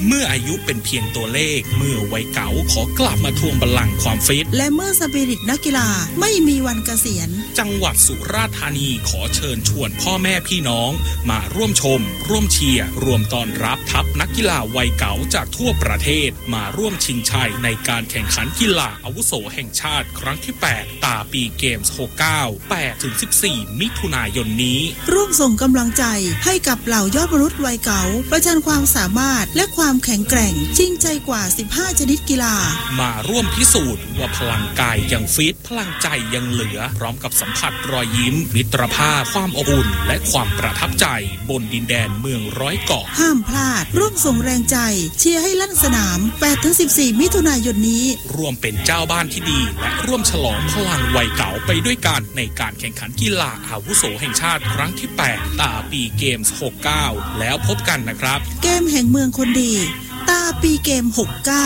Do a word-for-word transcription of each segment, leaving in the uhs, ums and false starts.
เมื่ออายุเป็นเพียงตัวเลขเมื่อวัยเก๋าขอกลับมาทวงบัลลังก์ความฟิตและเมื่อสปิริตนักกีฬาไม่มีวันเกษียณจังหวัดสุราษฎร์ธานีขอเชิญชวนพ่อแม่พี่น้องมาร่วมชมร่วมเชียร์รวมต้อนรับทัพนักกีฬาวัยเก๋าจากทั่วประเทศมาร่วมชิงชัยในการแข่งขันกีฬาอาวุโสแห่งชาติครั้งที่แปดตาปีเกมส์หกสิบเก้า แปดถึงสิบสี่มิถุนายนนี้ร่วมส่งกำลังใจให้กับเหล่ายอดมนุษย์วัยเก๋าประชันความสามารถและความแข็งแกร่งชิงใจกว่าสิบห้าชนิดกีฬามาร่วมพิสูจน์ว่าพลังกายยังฟิตพลังใจยังเหลือพร้อมกับสัมผัสรอยยิ้มมิตรภาพความอบอุ่นและความประทับใจบนดินแดนเมืองร้อยเกาะห้ามพลาดร่วมส่งแรงใจเชียร์ให้ลั่นสนาม แปดถึงสิบสี่ มิถุนายนนี้ร่วมเป็นเจ้าบ้านที่ดีและร่วมฉลองพลังวัยเก๋าไปด้วยกันในการแข่งขันกีฬาอาวุโสแห่งชาติครั้งที่แปดตาปีเกมส์หกสิบเก้าแล้วพบกันนะครับเกมแห่งเมืองคนดีตาปีเกมหกสิบเก้า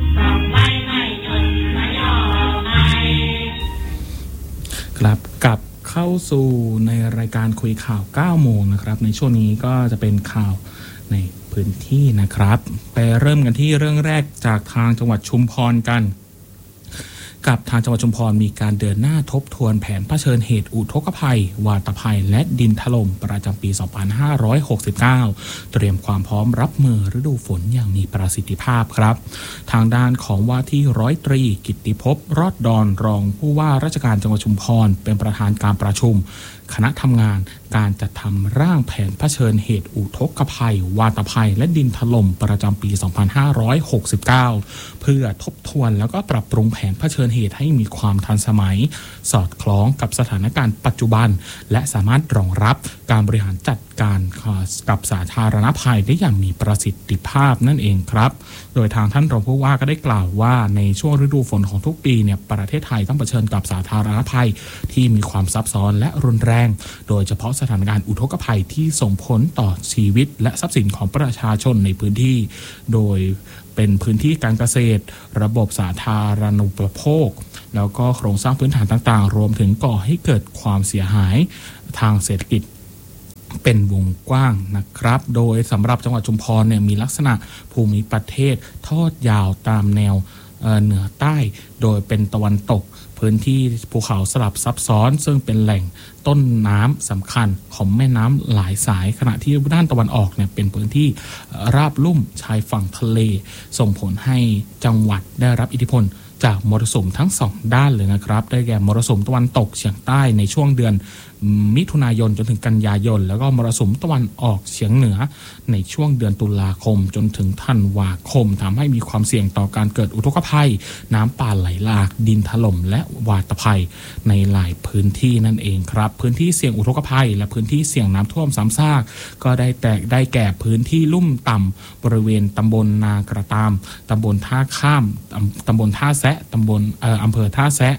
ครับกลับเข้าสู่ในรายการคุยข่าวเก้าโมงนะครับในช่วงนี้ก็จะเป็นข่าวในพื้นที่นะครับไปเริ่มกันที่เรื่องแรกจากทางจังหวัดชุมพรกันกับทางจังหวัดชุมพรมีการเดินหน้าทบทวนแผนเผชิญเหตุอุทกภัยวาตภัยและดินถล่มประจำปี สองพันห้าร้อยหกสิบเก้า เตรียมความพร้อมรับมือฤดูฝนอย่างมีประสิทธิภาพครับทางด้านของว่าที่ร้อยตรีกิตติภพรอดดอนรองผู้ว่าราชการจังหวัดชุมพรเป็นประธานการประชุมคณะทำงานการจัดทำร่างแผนเผชิญเหตุอุทกภัยวาตภัยและดินถล่มประจำปี สองพันห้าร้อยหกสิบเก้า เพื่อทบทวนแล้วก็ปรับปรุงแผนเผชิญเหตุให้มีความทันสมัยสอดคล้องกับสถานการณ์ปัจจุบันและสามารถรองรับการบริหารจัดการกับสาธารณภัยได้อย่างมีประสิทธิภาพนั่นเองครับโดยทางท่านรองผู้ว่าก็ได้กล่าวว่าในช่วงฤดูฝนของทุกปีเนี่ยประเทศไทยต้องเผชิญกับสาธารณภัยที่มีความซับซ้อนและรุนแรงโดยเฉพาะสถานการณ์อุทกภัยที่ส่งผลต่อชีวิตและทรัพย์สินของประชาชนในพื้นที่โดยเป็นพื้นที่การเกษตรระบบสาธารณูปโภคแล้วก็โครงสร้างพื้นฐานต่างๆรวมถึงก่อให้เกิดความเสียหายทางเศรษฐกิจเป็นวงกว้างนะครับโดยสำหรับจังหวัดชุมพรเนี่ยมีลักษณะภูมิประเทศทอดยาวตามแนวเหนือใต้โดยเป็นตะวันตกพื้นที่ภูเขาสลับซับซ้อนซึ่งเป็นแหล่งต้นน้ำสำคัญของแม่น้ำหลายสายขณะที่ด้านตะวันออกเนี่ยเป็นพื้นที่ราบลุ่มชายฝั่งทะเลส่งผลให้จังหวัดได้รับอิทธิพลจากมรสุมทั้งสองด้านเลยนะครับได้แก่มรสุมตะวันตกเฉียงใต้ในช่วงเดือนมิถุนายนจนถึงกันยายนแล้วก็มรสุมตะวันออกเฉียงเหนือในช่วงเดือนตุลาคมจนถึงธันวาคมทำให้มีความเสี่ยงต่อการเกิดอุทกภัยน้ำป่าไหลหลากดินถล่มและวาตภัยในหลายพื้นที่นั่นเองครับพื้นที่เสี่ยงอุทกภัยและพื้นที่เสี่ยงน้ำท่วมซ้ำซากก็ได้แตกได้แก่พื้นที่ลุ่มต่ำบริเวณตำบลนากระตามตำบลท่าข้ามตำบลท่าแซะตำบลเอ่ออำเภอท่าแซะ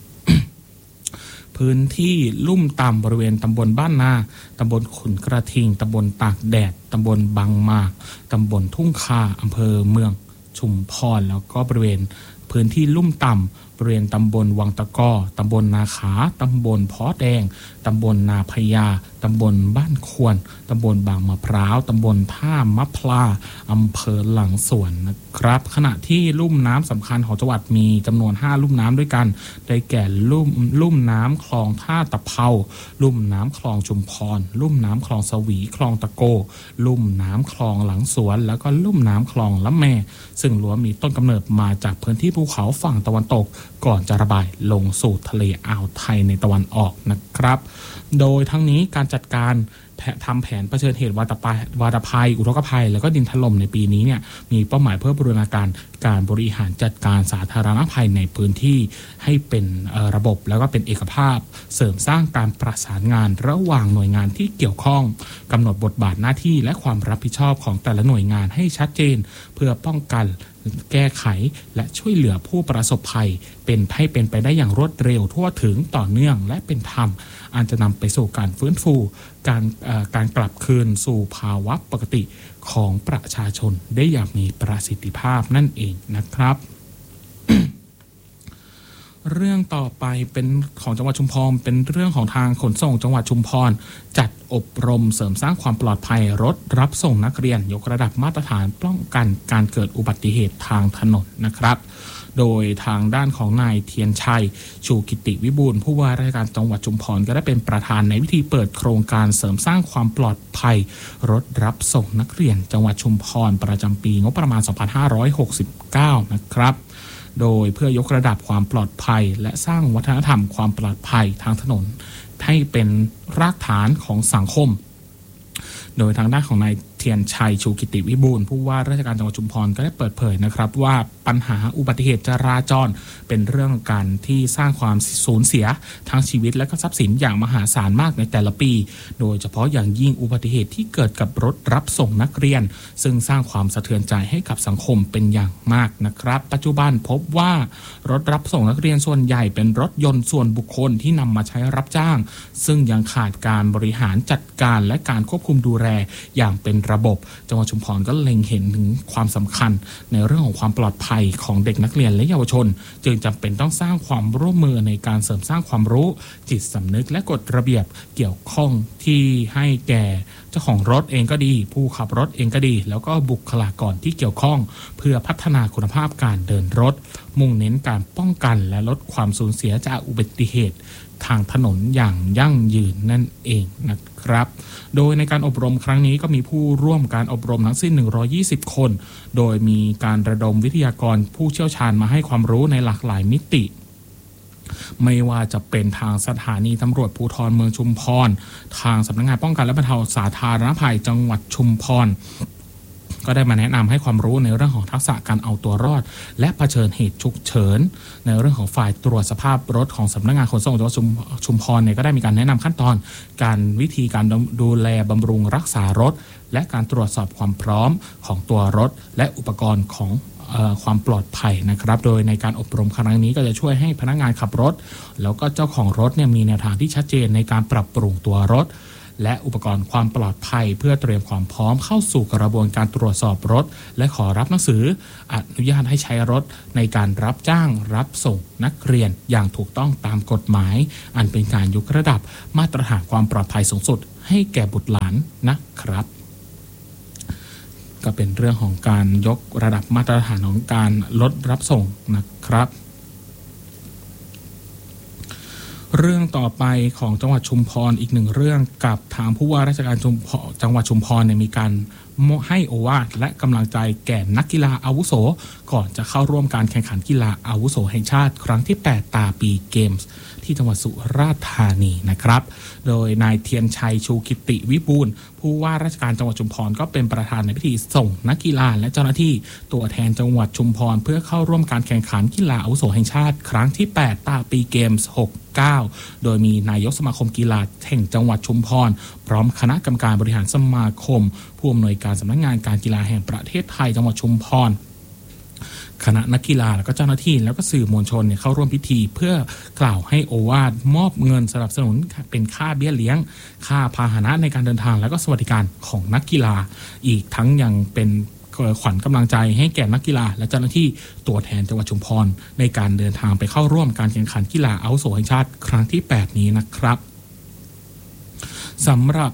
พื้นที่ลุ่มต่ำบริเวณตำบลบ้านนาตำบลขุนกระทิงตำบลตากแดดตำบลบางหมากตำบลทุ่งคาอำเภอเมืองชุมพรแล้วก็บริเวณพื้นที่ลุ่มต่ำบริเวณตำบลวังตะกอตำบลนาขาตำบลเพาะแดงตำบลนาพญาตำบลบ้านควรตำบลบางมะพร้าวตำบลท่ามะพร้าอำเภอหลังสวนนะครับขณะที่ลุ่มน้ำสำคัญของจังหวัดมีจำนวนห้าลุ่มน้ำด้วยกันได้แก่ลุ่มลุ่มน้ำคลองท่าตะเภาลุ่มน้ำคลองชุมพรลุ่มน้ำคลองสวีคลองตะโกลุ่มน้ำคลองหลังสวนแล้วก็ลุ่มน้ำคลองละแมซึ่งล้วนมีต้นกำเนิดมาจากพื้นที่ภูเขาฝั่งตะวันตกก่อนจะระบายลงสู่ทะเลอ่าวไทยในตะวันออกนะครับโดยทั้งนี้การจัดการทำแผนเผชิญเหตุวาตภัยวาตภัยอุทกภัยแล้วก็ดินถล่มในปีนี้เนี่ยมีเป้าหมายเพื่อบูรณาการการบริหารจัดการสาธารณภัยในพื้นที่ให้เป็นระบบแล้วก็เป็นเอกภาพเสริมสร้างการประสานงานระหว่างหน่วยงานที่เกี่ยวข้องกำหนดบทบาทหน้าที่และความรับผิดชอบของแต่ละหน่วยงานให้ชัดเจนเพื่อป้องกันแก้ไขและช่วยเหลือผู้ประสบภัยเป็นให้เป็นไปได้อย่างรวดเร็วทั่วถึงต่อเนื่องและเป็นธรรมอาจจะนำไปสู่การฟื้นฟูการการกลับคืนสู่ภาวะปกติของประชาชนได้อย่างมีประสิทธิภาพนั่นเองนะครับเรื่องต่อไปเป็นของจังหวัดชุมพรเป็นเรื่องของทางขนส่งจังหวัดชุมพรจัดอบรมเสริมสร้างความปลอดภัยรถรับส่งนักเรียนยกระดับมาตรฐานป้องกันการเกิดอุบัติเหตุทางถนนนะครับโดยทางด้านของนายเทียนชัยชูกิติวิบูลย์ผู้ว่าราชการจังหวัดชุมพรก็ได้เป็นประธานในพิธีเปิดโครงการเสริมสร้างความปลอดภัยรถรับส่งนักเรียนจังหวัดชุมพรประจำปีงบประมาณสองพันห้าร้อยหกสิบเก้านะครับโดยเพื่อยกระดับความปลอดภัยและสร้างวัฒนธรรมความปลอดภัยทางถนนให้เป็นรากฐานของสังคมโดยทางด้านของนายเทียนชัยชูกิติวิบูลย์ผู้ว่าราชการจังหวัดชุมพรก็ได้เปิดเผยนะครับว่าปัญหาอุบัติเหตุจราจรเป็นเรื่องการที่สร้างความสูญเสียทั้งชีวิตและก็ทรัพย์สินอย่างมหาศาลมากในแต่ละปีโดยเฉพาะอย่างยิ่งอุบัติเหตุที่เกิดกับรถรับส่งนักเรียนซึ่งสร้างความสะเทือนใจให้กับสังคมเป็นอย่างมากนะครับปัจจุบันพบว่ารถรับส่งนักเรียนส่วนใหญ่เป็นรถยนต์ส่วนบุคคลที่นำมาใช้รับจ้างซึ่งยังขาดการบริหารจัดการและการควบคุมดูแลอย่างเป็นระบบจังหวัดชุมพรก็เล็งเห็นถึงความสำคัญในเรื่องของความปลอดภัยของเด็กนักเรียนและเยาวชนจึงจำเป็นต้องสร้างความร่วมมือในการเสริมสร้างความรู้จิตสำนึกและกฎระเบียบเกี่ยวข้องที่ให้แก่เจ้าของรถเองก็ดีผู้ขับรถเองก็ดีแล้วก็บุคลากรที่เกี่ยวข้องเพื่อพัฒนาคุณภาพการเดินรถมุ่งเน้นการป้องกันและลดความสูญเสียจากอุบัติเหตุทางถนนอย่างยั่งยืนนั่นเองนะครับโดยในการอบรมครั้งนี้ก็มีผู้ร่วมการอบรมทั้งสิ้นหนึ่งร้อยยี่สิบคนโดยมีการระดมวิทยากรผู้เชี่ยวชาญมาให้ความรู้ในหลากหลายมิติไม่ว่าจะเป็นทางสถานีตำรวจภูธรเมืองชุมพรทางสำนักงานป้องกันและบรรเทาสาธารณภัยจังหวัดชุมพรก็ได้มาแนะนำให้ความรู้ในเรื่องของทักษะการเอาตัวรอดและเผชิญเหตุฉุกเฉินในเรื่องของฝ่ายตรวจสภาพรถของสำนักงานขนส่งจังหวัดชุมพรเนี่ยก็ได้มีการแนะนำขั้นตอนการวิธีการดูแลบำรุงรักษารถและการตรวจสอบความพร้อมของตัวรถและอุปกรณ์ของความปลอดภัยนะครับโดยในการอบรมครั้งนี้ก็จะช่วยให้พนักงานขับรถแล้วก็เจ้าของรถเนี่ยมีแนวทางที่ชัดเจนในการปรับปรุงตัวรถและอุปกรณ์ความปลอดภัยเพื่อเตรียมความพร้อมเข้าสู่กระบวนการตรวจสอบรถและขอรับหนังสืออนุญาตให้ใช้รถในการรับจ้างรับส่งนักเรียนอย่างถูกต้องตามกฎหมายอันเป็นการยกระดับมาตรฐานความปลอดภัยสูงสุดให้แก่บุตรหลานนะครับก็เป็นเรื่องของการยกระดับมาตรฐานของการรถรับส่งนะครับเรื่องต่อไปของจังหวัดชุมพรอีกหนึ่งเรื่องกับทางผู้ว่าราชการจังหวัดชุมพรเนี่ยมีการให้โอวาทและกำลังใจแก่นักกีฬาอาวุโสก่อนจะเข้าร่วมการแข่งขันกีฬาอาวุโสแห่งชาติครั้งที่แปดตาปีเกมส์ที่จังหวัดสุราษฎร์ธานีนะครับโดยนายเทียนชัยชูกิติวิบูลย์ผู้ว่าราชการจังหวัดชุมพรก็เป็นประธานในพิธีส่งนักกีฬาและเจ้าหน้าที่ตัวแทนจังหวัดชุมพรเพื่อเข้าร่วมการแข่งขันกีฬาอาวุโสแห่งชาติครั้งที่แปดตาปีเกมส์หกเก้าโดยมีนายกสมาคมกีฬาแห่งจังหวัดชุมพรพร้อมคณะกรรมการบริหารสมาคมผู้อำนวยการสำนักงานการกีฬาแห่งประเทศไทยจังหวัดชุมพรคณะนักกีฬาและก็เจ้าหน้าที่แล้วก็สื่อมวลชนเนี่ยเข้าร่วมพิธีเพื่อกล่าวให้โอวาทมอบเงินสนับสนุนเป็นค่าเบี้ยเลี้ยงค่าพาหนะในการเดินทางและก็สวัสดิการของนักกีฬาอีกทั้งยังเป็นขวัญกำลังใจให้แก่นักกีฬาและเจ้าหน้าที่ตัวแทนจังหวัดชุมพรในการเดินทางไปเข้าร่วมการแข่งขันกีฬาอาวุโสแห่งชาติครั้งที่แปดนี้นะครับสำหรับ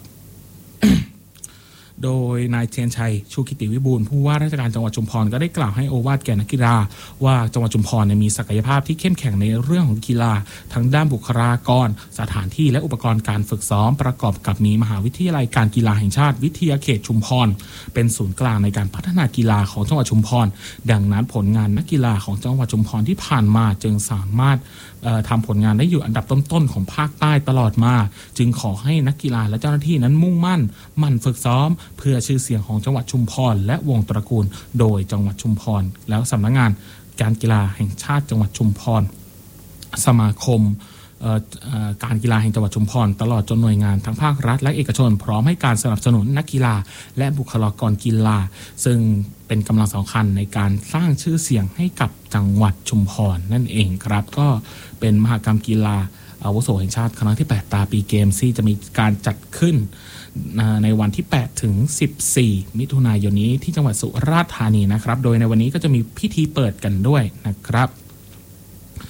โดยนายเทียนชัยชูกิติวิบูลย์ผู้ว่าราชการจังหวัดชุมพรก็ได้กล่าวให้โอวาทแก่นักกีฬาว่าจังหวัดชุมพรมีศักยภาพที่เข้มแข็งในเรื่องของกีฬาทั้งด้านบุคลากรสถานที่และอุปกรณ์การฝึกซ้อมประกอบกับมีมหาวิทยาลัยการกีฬาแห่งชาติวิทยาเขตชุมพรเป็นศูนย์กลางในการพัฒนากีฬาของจังหวัดชุมพรดังนั้นผลงานนักกีฬาของจังหวัดชุมพรที่ผ่านมาจึงสามารถทำผลงานได้อยู่อันดับต้นๆของภาคใต้ตลอดมาจึงขอให้นักกีฬาและเจ้าหน้าที่นั้นมุ่งมั่นหมั่นฝึกซ้อมเพื่อชื่อเสียงของจังหวัดชุมพรและวงตระกูลโดยจังหวัดชุมพรแล้วสำนักงานการกีฬาแห่งชาติจังหวัดชุมพรสมาคมการกีฬาแห่งจังหวัดชุมพรตลอดจนหน่วยงานทั้งภาครัฐและเอกชนพร้อมให้การสนับสนุนนักกีฬาและบุคลากรกีฬาซึ่งเป็นกำลังสำคัญในการสร้างชื่อเสียงให้กับจังหวัดชุมพรนั่นเองครับก็เป็นมหกรรมกีฬาอาวุโสแห่งชาติครั้งที่แปดตาปีเกมส์ที่จะมีการจัดขึ้นในวันที่แปดถึงสิบสี่มิถุนายนนี้ที่จังหวัดสุราษฎร์ธานีนะครับโดยในวันนี้ก็จะมีพิธีเปิดกันด้วยนะครับ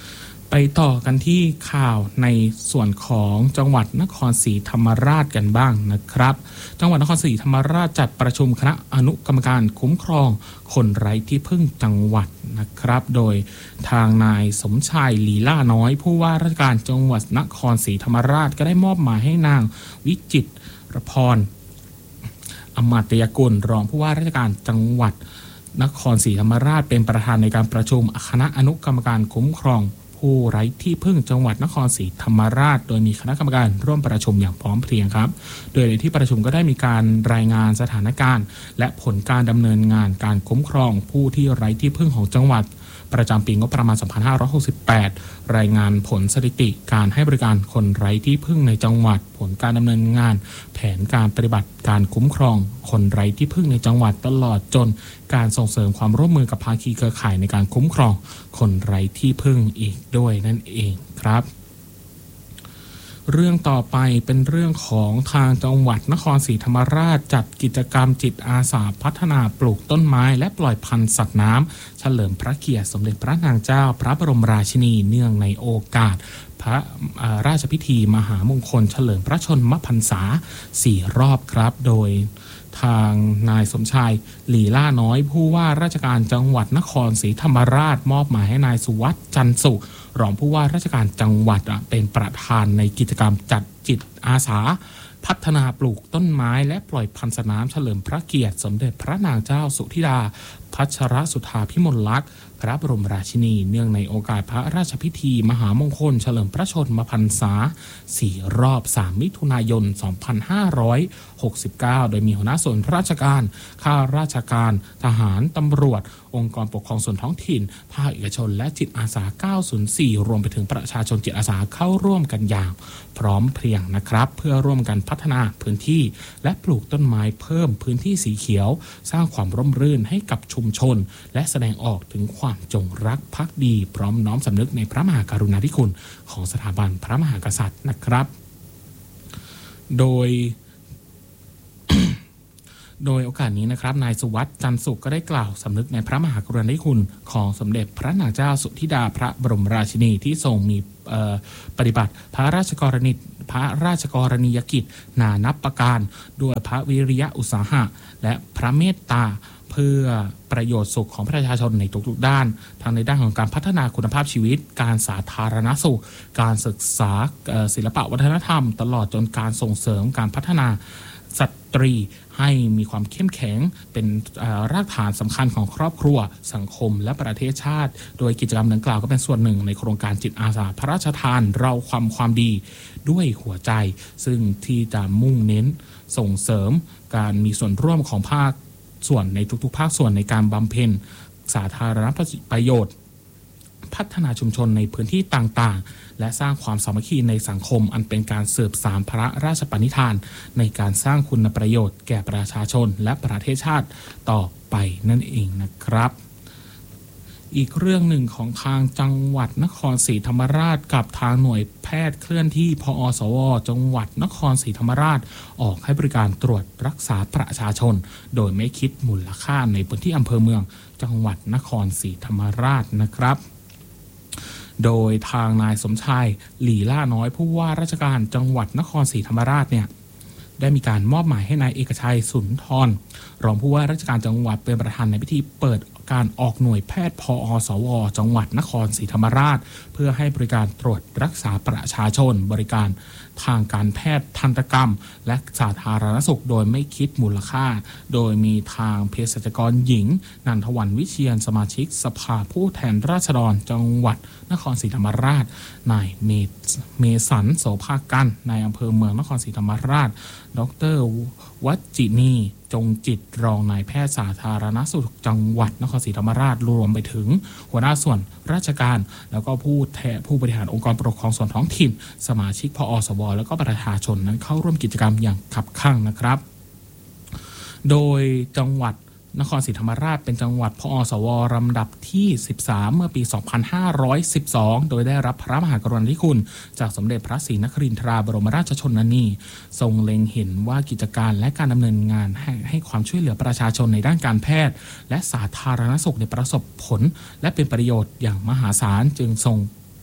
ไปต่อกันที่ข่าวในส่วนของจังหวัดนครศรีธรรมราชกันบ้างนะครับจังหวัดนครศรีธรรมราชจัดประชุมคณะอนุกรรมการคุ้มครองคนไร้ที่พึ่งจังหวัดนะครับโดยทางนายสมชายลีล่าน้อยผู้ว่าราชการจังหวัดนครศรีธรรมราชก็ได้มอบหมายให้นางวิจิตรพรอมาตยกุลรองผู้ว่าราชการจังหวัดนครศรีธรรมราชเป็นประธานในการประชุมคณะอนุกรรมการคุ้มครองผู้ไร้ที่พึ่งจังหวัดนครศรีธรรมราชโดยมีคณะกรรมการร่วมประชุมอย่างพร้อมเพรียงครับโดยในที่ประชุมก็ได้มีการรายงานสถานการณ์และผลการดำเนินงานการคุ้มครองผู้ที่ไร้ที่พึ่งของจังหวัดประจำปีงบประมาณสองพันห้าร้อยหกสิบแปดรายงานผลสถิติการให้บริการคนไร้ที่พึ่งในจังหวัดผลการดำเนินงานแผนการปฏิบัติการคุ้มครองคนไร้ที่พึ่งในจังหวัดตลอดจนการส่งเสริมความร่วมมือกับภาคีเครือข่ายในการคุ้มครองคนไร้ที่พึ่งอีกด้วยนั่นเองครับเรื่องต่อไปเป็นเรื่องของทางจังหวัดนครศรีธรรมราชจัดกิจกรรมจิตอาสาพัฒนาปลูกต้นไม้และปล่อยพันธุ์สัตว์น้ำเฉลิมพระเกียรติสมเด็จพระนางเจ้าพระบรมราชินีเนื่องในโอกาสพระราชพิธีมหามงคลเฉลิมพระชนมพรรษาสี่รอบครับโดยทางนายสมชายหลีล่าน้อยผู้ว่าราชการจังหวัดนครศรีธรรมราชมอบหมายให้นายสุวัฒน์จันทร์สุขรองผู้ว่าราชการจังหวัดเป็นประธานในกิจกรรมจัดจิตอาสาพัฒนาปลูกต้นไม้และปล่อยพันธุ์สัตว์น้ำเฉลิมพระเกียรติสมเด็จพระนางเจ้าสุธิดาพัชรสุธาพิมลลักษณ์พระบรมราชินีเนื่องในโอกาสพระราชพิธีมหามงคลเฉลิมพระชนมพรรษาสี่รอบสามมิถุนายนสองพันห้าร้อยหกสิบเก้าโดยมีหัวหน้าส่วนราชการข้าราชการทหารตำรวจองค์กรปกครองส่วนท้องถิ่นภาคเอกชนและจิตอาสาเก้าศูนย์สี่รวมไปถึงประชาชนจิตอาสาเข้าร่วมกันอย่างพร้อมเพรียงนะครับเพื่อร่วมกันพัฒนาพื้นที่และปลูกต้นไม้เพิ่มพื้นที่สีเขียวสร้างความร่มรื่นให้กับชุมชนและแสดงออกถึงความจงรักภักดีพร้อมน้อมสำนึกในพระมหากรุณาธิคุณของสถาบันพระมหากษัตริย์นะครับโดย โดยโอกาสนี้นะครับนายสุวัฒน์จันทร์สุขก็ได้กล่าวสำนึกในพระมหากรุณาธิคุณของสมเด็จพระนางเจ้าสุธิดาพระบรมราชินีที่ทรงมีปฏิบัติพระราชกรณีพระราชกรณียกิจนานับประการด้วยพระวิริยะอุตสาหะและพระเมตตาเพื่อประโยชน์สุขของประชาชนในทุกๆด้านทั้งในด้านของการพัฒนาคุณภาพชีวิตการสาธารณสุขการศึกษาศิลปวัฒนธรรมตลอดจนการส่งเสริมการพัฒนาสตรีให้มีความเข้มแข็งเป็นรากฐานสำคัญของครอบครัวสังคมและประเทศชาติโดยกิจกรรมดังกล่าวก็เป็นส่วนหนึ่งในโครงการจิตอาสาพระราชทานเราความความดีด้วยหัวใจซึ่งที่จะมุ่งเน้นส่งเสริมการมีส่วนร่วมของภาคส่วนในทุกๆภาคส่วนในการบำเพ็ญสาธารณประโยชน์พัฒนาชุมชนในพื้นที่ต่างๆและสร้างความสามัคคีในสังคมอันเป็นการสืบสานพระราชปณิธานในการสร้างคุณประโยชน์แก่ประชาชนและประเทศชาติต่อไปนั่นเองนะครับอีกเรื่องหนึ่งของทางจังหวัดนครศรีธรรมราชกับทางหน่วยแพทย์เคลื่อนที่พอสวจังหวัดนครศรีธรรมราชออกให้บริการตรวจรักษาประชาชนโดยไม่คิดมูลค่าในพื้นที่อำเภอเมืองจังหวัดนครศรีธรรมราชนะครับโดยทางนายสมชายหลีล่าน้อยผู้ว่าราชการจังหวัดนครศรีธรรมราชเนี่ยได้มีการมอบหมายให้นายเอกชัยสุนทรรองผู้ว่าราชการจังหวัดเป็นประธานในพิธีเปิดการออกหน่วยแพทย์พอสวจังหวัดนครศรีธรรมราชเพื่อให้บริการตรวจรักษาประชาชนบริการทางการแพทย์ทันตกรรมและสาธารณสุขโดยไม่คิดมูลค่าโดยมีทางเภสัชกรหญิงนันทวรรณวิเชียรสมาชิกสภาผู้แทนราษฎรจังหวัดนครศรีธรรมราชนายเมเมสันโสภากันนายอำเภอเมืองนครศรีธรรมราชดร.วัจจินีจงจิตรองนายแพทย์สาธารณสุขจังหวัดนครศรีธรรมราชรวมไปถึงหัวหน้าส่วนราชการแล้วก็ผู้แทนผู้บริหารองค์กรปกครองส่วนท้องถิ่นสมาชิกพอสวแล้วก็ประชาชนนั้นเข้าร่วมกิจกรรมอย่างคับคั่งนะครับโดยจังหวัดนครศรีธรรมราชเป็นจังหวัดพอสวลำดับที่สิบสามเมื่อปีสองพันห้าร้อยสิบสองโดยได้รับพระมหากรุณาธิคุณจากสมเด็จพระศรีนครินทราบรมราชชนนีทรงเล็งเห็นว่ากิจการและการดำเนินงานให้ให้ความช่วยเหลือประชาชนในด้านการแพทย์และสาธารณสุขในประสบผลและเป็นประโยชน์อย่างมหาศาลจึงทรงพ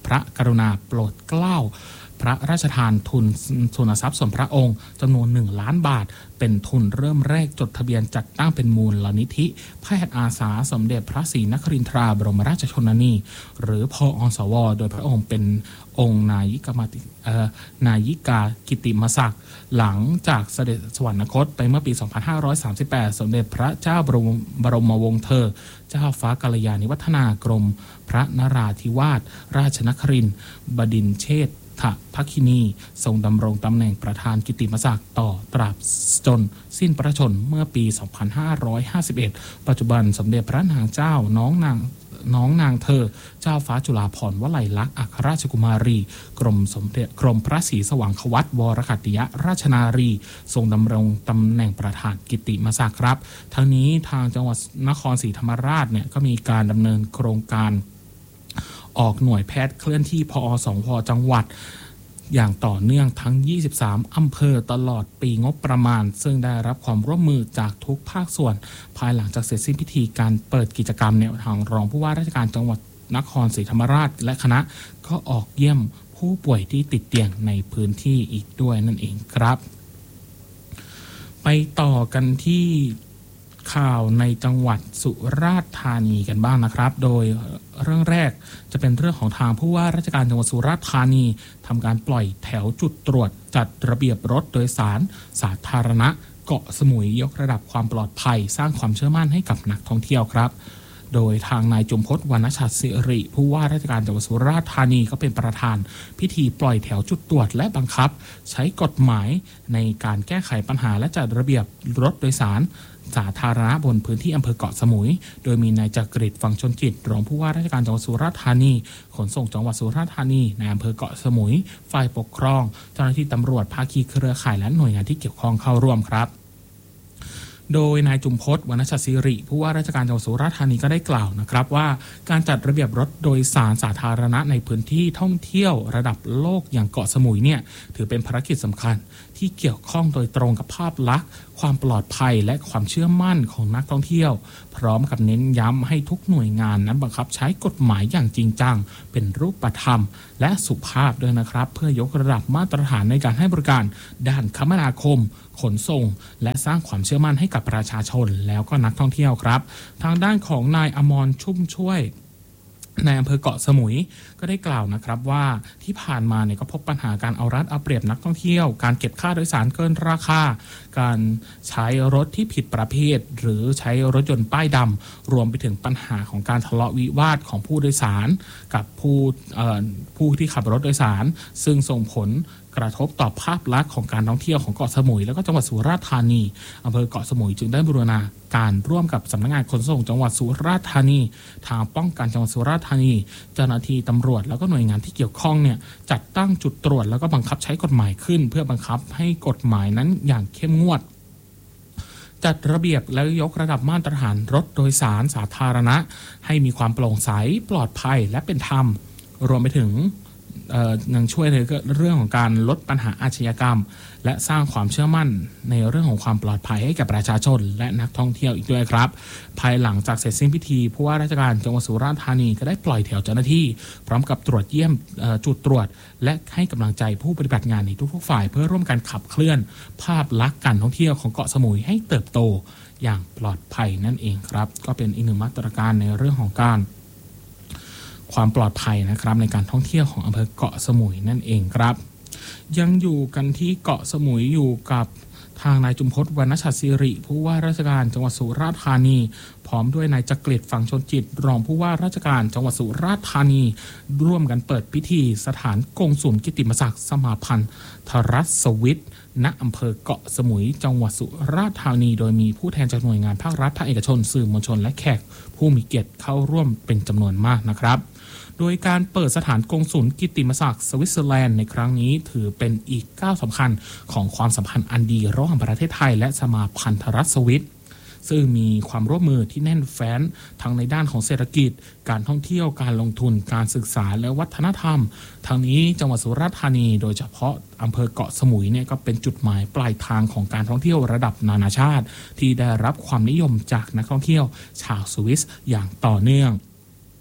พระกรุณาโปรดเกล้าพระราชทานทุนทุนทรัพย์ส่วนพระองค์จำนวนหนึ่งล้านบาทเป็นทุนเริ่มแรกจดทะเบียนจัดตั้งเป็นมูลนิธิแพทย์อาสาสมเด็จพระศรีนครินทราบรมราชชนนีหรือพอสวโดยพระองค์เป็นองค์นายิกามาตินายิกากิติมศักดิ์หลังจากเสด็จสวรรคตไปเมื่อปี สองพันห้าร้อยสามสิบแปด สมเด็จพระเจ้าบรมบรมวงศ์เธอเจ้าฟ้ากัลยาณิวัฒนากรมพระนราธิวาสราชนครินทร์บดินทร์เชษฐภัคินีทรงดำรงตำแหน่งประธานกิตติมศักดิ์ต่อตราบจนสิ้นพระชนม์เมื่อปี สองพันห้าร้อยห้าสิบเอ็ด ปัจจุบันสมเด็จพระนางเจ้าน้องนางน้องนางเธอเจ้าฟ้าจุฬาภรณ์วลัยลักษณ์อัครราชกุมารีกรมสมเด็จกรมพระศรีสว่างควัตวรคัตติยราชนารีทรงดำรงตำแหน่งประธานกิตติมศักดิ์ครับทั้งนี้ทางจังหวัดนครศรีธรรมราชเนี่ยก็มีการดำเนินโครงการออกหน่วยแพทย์เคลื่อนที่พอสองพจังหวัดอย่างต่อเนื่องทั้งยี่สิบสามอำเภอตลอดปีงบประมาณซึ่งได้รับความร่วมมือจากทุกภาคส่วนภายหลังจากเสร็จสิ้นพิธีการเปิดกิจกรรมเนี่ยทางรองผู้ว่าราชการจังหวัดนครศรีธรรมราชและคณะก็ออกเยี่ยมผู้ป่วยที่ติดเตียงในพื้นที่อีกด้วยนั่นเองครับไปต่อกันที่ข่าวในจังหวัดสุราษฎร์ธานีกันบ้างนะครับโดยเรื่องแรกจะเป็นเรื่องของทางผู้ว่าราชการจังหวัดสุราษฎร์ธานีทำการปล่อยแถวจุดตรวจจัดระเบียบรถโดยสารสาธารณะเกาะสมุยยกระดับความปลอดภัยสร้างความเชื่อมั่นให้กับนักท่องเที่ยวครับโดยทางนายจุมพจน์วรรณชัดสิริผู้ว่าราชการจังหวัดสุราษฎร์ธานีก็เป็นประธานพิธีปล่อยแถวจุดตรวจและบังคับใช้กฎหมายในการแก้ไขปัญหาและจัดระเบียบรถโดยสารสาธารณะบนพื้นที่อำเภอเกาะสมุยโดยมีนายจักริดฟังชนจิตรองผู้ว่าราชการจังหวัดสุราษฎร์ธานีขนส่งจังหวัดสุราษฎร์ธานีในอำเภอเกาะสมุยฝ่ายปกครองเจ้าหน้าที่ตำรวจภาคีเครือข่ายและหน่วยงานที่เกี่ยวข้องเข้าร่วมครับโดยนายจุมพจน์วรรณชัดสิริผู้ว่าราชการจังหวัดสุราษฎร์ธานีก็ได้กล่าวนะครับว่าการจัดระเบียบรถโดยสารสาธารณะในพื้นที่ท่องเที่ยวระดับโลกอย่างเกาะสมุยเนี่ยถือเป็นภารกิจสำคัญที่เกี่ยวข้องโดยตรงกับภาพลักษณ์ความปลอดภัยและความเชื่อมั่นของนักท่องเที่ยวพร้อมกับเน้นย้ำให้ทุกหน่วยงานนั้นบังคับใช้กฎหมายอย่างจริงจังเป็นรูปธรรมและสุภาพด้วยนะครับเพื่อยกระดับมาตรฐานในการให้บริการด้านคมนาคมขนส่งและสร้างความเชื่อมั่นให้กับประชาชนแล้วก็นักท่องเที่ยวครับทางด้านของนายอมรชุ่มช่วยในอำเภอเกาะสมุยก็ได้กล่าวนะครับว่าที่ผ่านมาเนี่ยก็พบปัญหาการเอารัดเอาเปรียบนักท่องเที่ยวการเก็บค่าโดยสารเกินราคาการใช้รถที่ผิดประเภทหรือใช้รถยนต์ป้ายดำรวมไปถึงปัญหาของการทะเลาะวิวาทของผู้โดยสารกับผู้เอ่อผู้ที่ขับรถโดยสารซึ่งส่งผลกระทบต่อภาพลักษณ์ของการท่องเที่ยวของเกาะสมุยแล้วก็จังหวัดสุราษฎร์ธานีอำเภอเกาะสมุยจึงได้บูรณาการร่วมกับสำนักงานขนส่งจังหวัดสุราษฎร์ธานีทางป้องกันจังหวัดสุราษฎร์ธานีเจ้าหน้าที่ตำรวจแล้วก็หน่วยงานที่เกี่ยวข้องเนี่ยจัดตั้งจุดตรวจแล้วก็บังคับใช้กฎหมายขึ้นเพื่อบังคับให้กฎหมายนั้นอย่างเข้มงวดจัดระเบียบและยกระดับมาตรฐานรถโดยสารสาธารณะให้มีความโปร่งใสปลอดภัยและเป็นธรรมรวมไปถึงยังช่วยในเรื่องของการลดปัญหาอาชญากรรมและสร้างความเชื่อมั่นในเรื่องของความปลอดภัยให้กับประชาชนและนักท่องเที่ยวอีกด้วยครับภายหลังจากเสร็จสิ้นพิธีผู้ว่าราชการจังหวัดสุราษฎร์ธานีก็ได้ปล่อยแถวเจ้าหน้าที่พร้อมกับตรวจเยี่ยมจุดตรวจและให้กำลังใจผู้ปฏิบัติงานในทุกๆฝ่ายเพื่อร่วมกันขับเคลื่อนภาพลักษณ์การท่องเที่ยวของเกาะสมุยให้เติบโตอย่างปลอดภัยนั่นเองครับก็เป็นอีกหนึ่งมาตรการในเรื่องของการความปลอดภัยนะครับในการท่องเที่ยวของอำเภอเกาะสมุยนั่นเองครับยังอยู่กันที่เกาะสมุยอยู่กับทางนายจุมพจน์วรรณชัดสิริผู้ว่าราชการจังหวัดสุราษฎร์ธานีพร้อมด้วยนายจักริดฟังชนจิตรองผู้ว่าราชการจังหวัดสุราษฎร์ธานีร่วมกันเปิดพิธีสถานกงสุลกิตติมศักดิ์สมาพันธรัฐสวิทณอำเภอเกาะสมุยจังหวัดสุราษฎร์ธานีโดยมีผู้แทนจากหน่วยงานภาครัฐภาคเอกชนสื่อมวลชนและแขกผู้มีเกียรติเข้าร่วมเป็นจำนวนมากนะครับโดยการเปิดสถานกงสุลกิตติมศักดิ์สวิตเซอร์แลนด์ในครั้งนี้ถือเป็นอีกก้าวสำคัญของความสัมพันธ์อันดีระหว่างประเทศไทยและสมาพันธรัฐสวิตซึ่งมีความร่วมมือที่แน่นแฟ้นทั้งในด้านของเศรษฐกิจการท่องเที่ยวการลงทุนการศึกษาและวัฒนธรรมทั้งนี้จังหวัดสุราษฎร์ธานีโดยเฉพาะอำเภอเกาะสมุยเนี่ยก็เป็นจุดหมายปลายทางของการท่องเที่ยวระดับนานาชาติที่ได้รับความนิยมจากนักท่องเที่ยวชาวสวิสอย่างต่อเนื่อง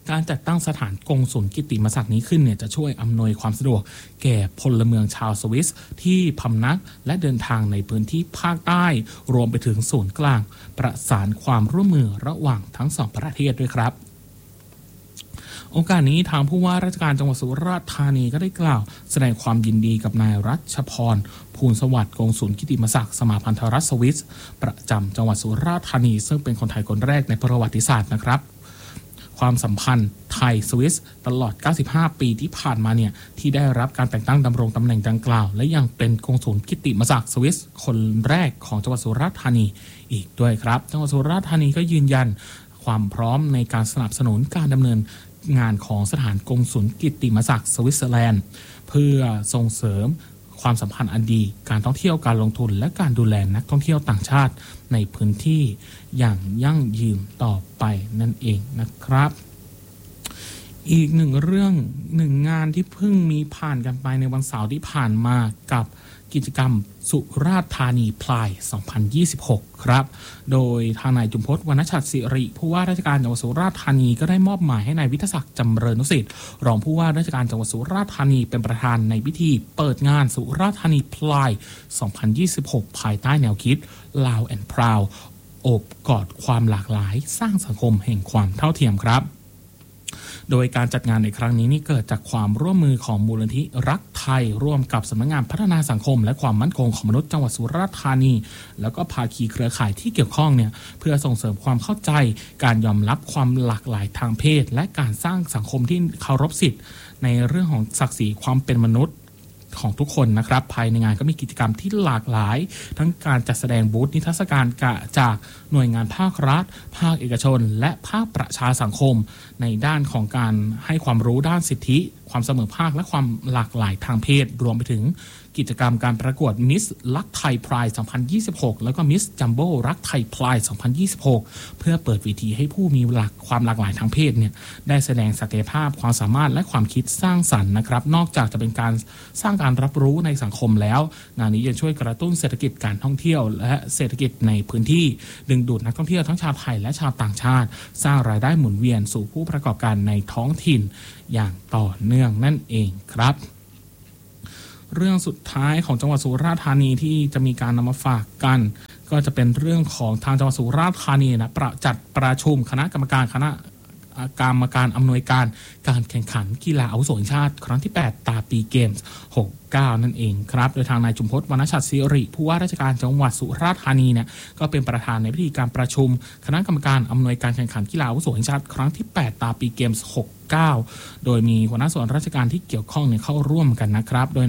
การจัดตั้งสถานกงสุลกิตติมศักดิ์นี้ขึ้นเนี่ยจะช่วยอำนวยความสะดวกแก่พลเมืองชาวสวิสที่พำนักและเดินทางในพื้นที่ภาคใต้รวมไปถึงศูนย์กลางประสานความร่วมมือระหว่างทั้งสองประเทศด้วยครับโอกาสนี้ทางผู้ว่าราชการจังหวัดสุราษฎร์ธานีก็ได้กล่าวแสดงความยินดีกับนายรัชพรภูลสวัสดิ์กงสุลกิตติมศักดิ์สมาพันธรัฐสวิสประจำจังหวัดสุราษฎร์ธานีซึ่งเป็นคนไทยคนแรกในประวัติศาสตร์นะครับความสัมพันธ์ไทยสวิสตลอดเก้าสิบห้าปีที่ผ่านมาเนี่ยที่ได้รับการแต่งตั้งดำรงตำแหน่งดังกล่าวและยังเป็นกงสุลกิตติมศักดิ์สวิสคนแรกของจังหวัดสุราษฎร์ธานีอีกด้วยครับจังหวัดสุราษฎร์ธานีก็ยืนยันความพร้อมในการสนับสนุนการดำเนินงานของสถานกงสุลกิตติมศักดิ์สวิตเซอร์แลนด์เพื่อส่งเสริมความสัมพันธ์อันดีการท่องเที่ยวการลงทุนและการดูแลนักท่องเที่ยวต่างชาติในพื้นที่อย่างยั่งยืนต่อไปนั่นเองนะครับอีกหนึ่งเรื่องหนึ่งงานที่เพิ่งมีผ่านกันไปในวันเสาร์ที่ผ่านมากับกิจกรรมสุราษฎร์ธานีพลายสองพันยี่สิบหกครับโดยทางนายจุมพจน์วรรณชัดศิริผู้ว่าราชการจังหวัดสุราษฎร์ธานีก็ได้มอบหมายให้นายวิทยศักดิ์จำเริญนุสิทธิ์รองผู้ว่าราชการจังหวัดสุราษฎร์ธานีเป็นประธานในพิธีเปิดงานสุราษฎร์ธานีพลายสองพันยี่สิบหกภายใต้แนวคิด Loud and Proud โอบกอดความหลากหลายสร้างสังคมแห่งความเท่าเทียมครับโดยการจัดงานในครั้งนี้นี่เกิดจากความร่วมมือของมูลนิธิรักไทยร่วมกับสำนักงานพัฒนาสังคมและความมั่นคงของมนุษย์จังหวัดสุราษฎร์ธานีแล้วก็ภาคีเครือข่ายที่เกี่ยวข้องเนี่ยเพื่อส่งเสริมความเข้าใจการยอมรับความหลากหลายทางเพศและการสร้างสังคมที่เคารพสิทธิ์ในเรื่องของศักดิ์ศรีความเป็นมนุษย์ของทุกคนนะครับภายในงานก็มีกิจกรรมที่หลากหลายทั้งการจัดแสดงบูธนิทรรศการจากหน่วยงานภาครัฐภาคเอกชนและภาคประชาสังคมในด้านของการให้ความรู้ด้านสิทธิความเสมอภาคและความหลากหลายทางเพศรวมไปถึงกิจกรรมการประกวดมิสรักไทยพรายสองพันยี่สิบหกแล้วก็มิสจัมโบ้รักไทยพรายสองพันยี่สิบหกเพื่อเปิดเวทีให้ผู้มีหลักความหลากหลายทางเพศเนี่ยได้แสดงศักยภาพความสามารถและความคิดสร้างสรรค์นะครับนอกจากจะเป็นการสร้างการรับรู้ในสังคมแล้วงานนี้ยังช่วยกระตุ้นเศรษฐกิจการท่องเที่ยวและเศรษฐกิจในพื้นที่ดึงดูดนักท่องเที่ยวทั้งชาวไทยและชาวต่างชาติสร้างรายได้หมุนเวียนสู่ผู้ประกอบการในท้องถิ่นอย่างต่อเนื่องนั่นเองครับเรื่องสุดท้ายของจังหวัดสุราษฎร์ธานีที่จะมีการนำมาฝากกันก็จะเป็นเรื่องของทางจังหวัดสุราษฎร์ธานีนะประจัดประชุมคณะกรรมการคณะกรรมการอำนวยการการแข่งขันกีฬาอาวุโสแห่งชาติครั้งที่แปดตาปีเกมส์หกสิบเก้านั่นเองครับโดยทางนายจุมพจน์วรรณชัดศิริผู้ว่าราชการจังหวัดสุราษฎร์ธานีเนี่ยก็เป็นประธานในพิธีการประชุมคณะกรรมการอำนวยการแข่งขันกีฬาอาวุโสแห่งชาติครั้งที่แปดตาปีเกมส์หกสิบเก้าโดยมีหัวหน้าส่วนราชการที่เกี่ยวข้องเนี่ยเข้าร่วมกันนะครับโดย